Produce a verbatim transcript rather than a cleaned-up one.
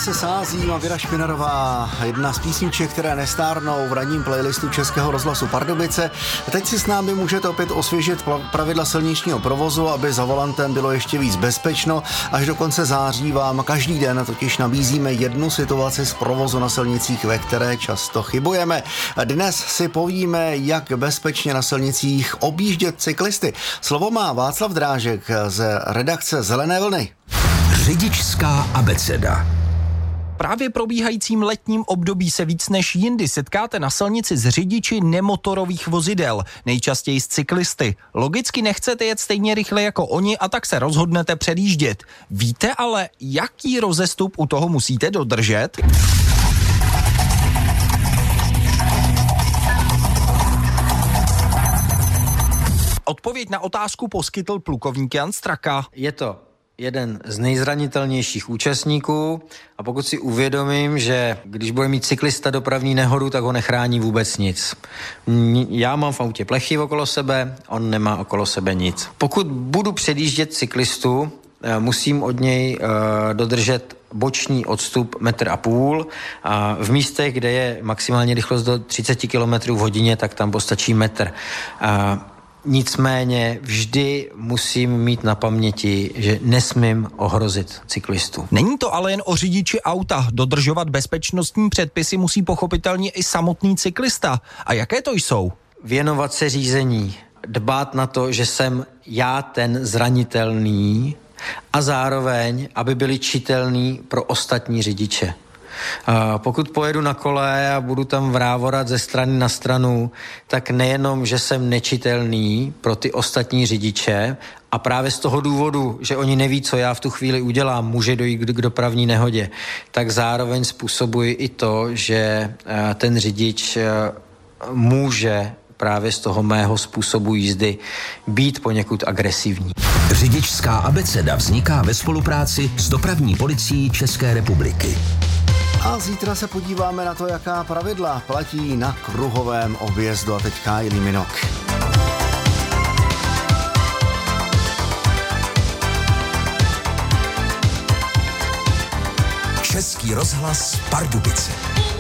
se sázím a Věra Špinarová, jedna z písniček, které nestárnou v ranním playlistu Českého rozhlasu Pardubice. Teď si s námi můžete opět osvěžit pravidla silničního provozu, aby za volantem bylo ještě víc bezpečno. Až do konce září vám každý den totiž nabízíme jednu situaci z provozu na silnicích, ve které často chybujeme. Dnes si povíme, jak bezpečně na silnicích objíždět cyklisty. Slovo má Václav Drážek z redakce Zelené vlny. Řidičská abeceda. Právě probíhajícím letním období se víc než jindy setkáte na silnici s řidiči nemotorových vozidel, nejčastěji s cyklisty. Logicky nechcete jet stejně rychle jako oni a tak se rozhodnete předjíždět. Víte ale, jaký rozestup u toho musíte dodržet? Odpověď na otázku poskytl plukovník Jan Straka. Je to jeden z nejzranitelnějších účastníků a pokud si uvědomím, že když bude mít cyklista dopravní nehodu, tak ho nechrání vůbec nic. Já mám v autě plechy okolo sebe, on nemá okolo sebe nic. Pokud budu předjíždět cyklistu, musím od něj dodržet boční odstup metr a půl a v místech, kde je maximální rychlost do třicet kilometrů v hodině, tak tam postačí metr. Nicméně vždy musím mít na paměti, že nesmím ohrozit cyklistu. Není to ale jen o řidiči auta. Dodržovat bezpečnostní předpisy musí pochopitelně i samotný cyklista. A jaké to jsou? Věnovat se řízení, dbát na to, že jsem já ten zranitelný a zároveň, aby byli čitelný pro ostatní řidiče. Pokud pojedu na kole a budu tam vrávorat ze strany na stranu, tak nejenom, že jsem nečitelný pro ty ostatní řidiče a právě z toho důvodu, že oni neví, co já v tu chvíli udělám, může dojít k dopravní nehodě, tak zároveň způsobuji i to, že ten řidič může právě z toho mého způsobu jízdy být poněkud agresivní. Řidičská abeceda vzniká ve spolupráci s dopravní policií České republiky. A zítra se podíváme na to, jaká pravidla platí na kruhovém objezdu. A teďka Jiný Minok. Český rozhlas Pardubice.